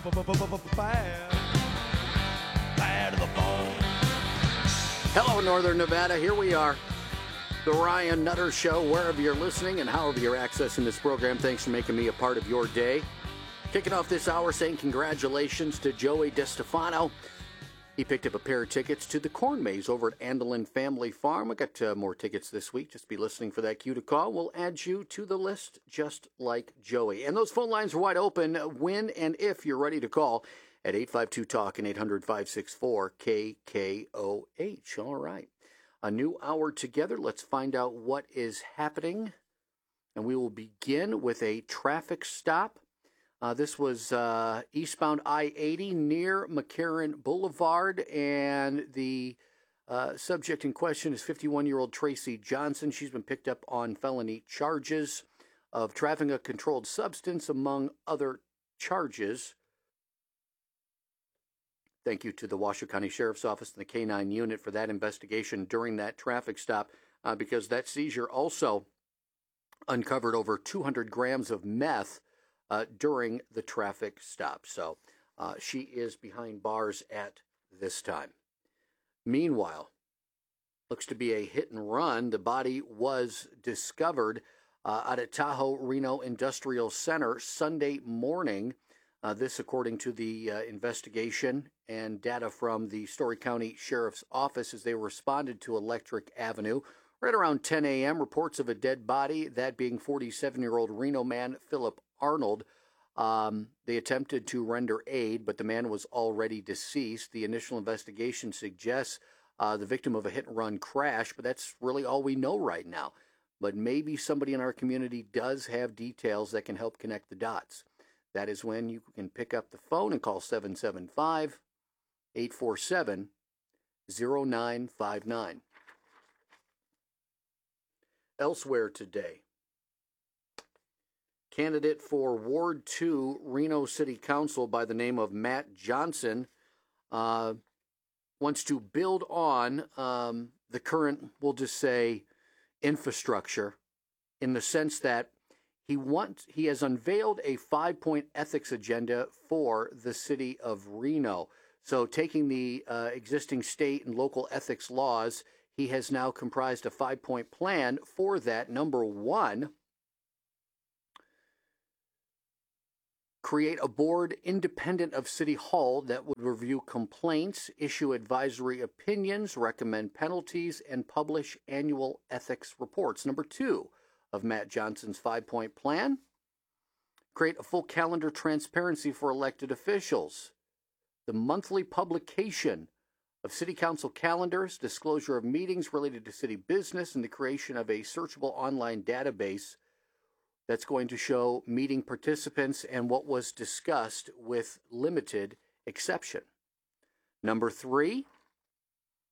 Bad to the bone. Hello, Northern Nevada. Here we are. The Ryan Nutter Show, wherever you're listening and however you're accessing this program. Thanks for making me a part of your day. Kicking off this hour saying congratulations to Joey DeStefano. He picked up a pair of tickets to the Corn Maze over at Andelin Family Farm. I got more tickets this week. Just be listening for that cue to call. We'll add you to the list just like Joey. And those phone lines are wide open when and if you're ready to call at 852-TALK and 800-564-KKOH. All right. A new hour together. Let's find out what is happening. And we will begin with a traffic stop. This was eastbound I-80 near McCarran Boulevard, and the subject in question is 51-year-old Tracy Johnson. She's been picked up on felony charges of trafficking a controlled substance, among other charges. Thank you to the Washoe County Sheriff's Office and the K-9 unit for that investigation during that traffic stop, because that seizure also uncovered over 200 grams of meth during the traffic stop. So she is behind bars at this time. Meanwhile, looks to be a hit and run. The body was discovered out at Tahoe Reno Industrial Center Sunday morning. This according to the investigation and data from the Story County Sheriff's Office as they responded to Electric Avenue. Right around 10 a.m., reports of a dead body, that being 47-year-old Reno man Philip Arnold. They attempted to render aid, but the man was already deceased. The initial investigation suggests the victim of a hit-and-run crash, but that's really all we know right now. But maybe somebody in our community does have details that can help connect the dots. That is when you can pick up the phone and call 775-847-0959. Elsewhere today, candidate for Ward 2 Reno City Council by the name of Matt Johnson wants to build on the current, we'll just say, infrastructure, in the sense that he has unveiled a 5-point ethics agenda for the city of Reno. So taking the existing state and local ethics laws, he has now comprised a 5-point plan for that. Number one, create a board independent of City Hall that would review complaints, issue advisory opinions, recommend penalties, and publish annual ethics reports. Number two of Matt Johnson's 5-point plan, create a full calendar transparency for elected officials, the monthly publication of City Council calendars, disclosure of meetings related to city business, and the creation of a searchable online database that's going to show meeting participants and what was discussed with limited exception. Number three,